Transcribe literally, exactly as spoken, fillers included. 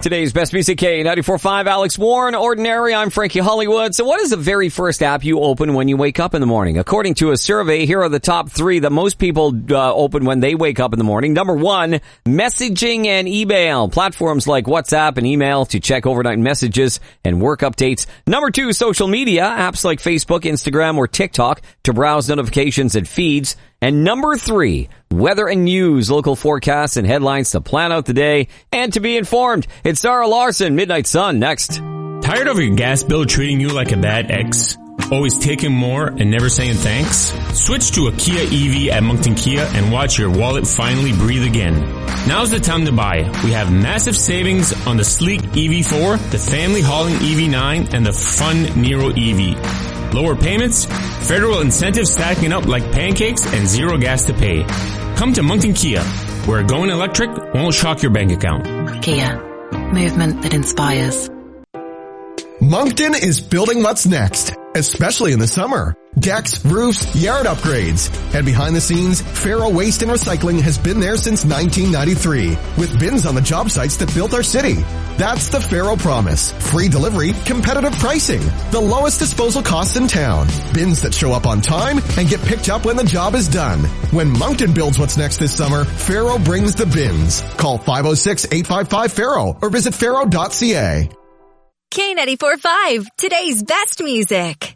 Today's best music, K ninety-four point five, Alex Warren, Ordinary. I'm Frankie Hollywood. So what is the very first app you open when you wake up in the morning? According to a survey, here are the top three that most people uh, open when they wake up in the morning. Number one, messaging and email. Platforms like WhatsApp and email to check overnight messages and work updates. Number two, social media. Apps like Facebook, Instagram, or TikTok to browse notifications and feeds. And number three, weather and news, local forecasts and headlines to plan out the day and to be informed. It's Sarah Larson, Midnight Sun, next. Tired of your gas bill treating you like a bad ex? Always taking more and never saying thanks? Switch to a Kia E V at Moncton Kia and watch your wallet finally breathe again. Now's the time to buy. We have massive savings on the sleek E V four, the family hauling E V nine, and the fun Nero E V. Lower payments, federal incentives stacking up like pancakes, and zero gas to pay. Come to Moncton Kia, where going electric won't shock your bank account. Kia, movement that inspires. Moncton is building what's next, especially in the summer. Decks, roofs, yard upgrades. And behind the scenes, Faro Waste and Recycling has been there since nineteen ninety-three, with bins on the job sites that built our city. That's the Faro Promise. Free delivery, competitive pricing, the lowest disposal costs in town. Bins that show up on time and get picked up when the job is done. When Moncton builds what's next this summer, Faro brings the bins. Call five oh six, eight five five, Faro or visit faro dot c a. K ninety-four point five, today's best music.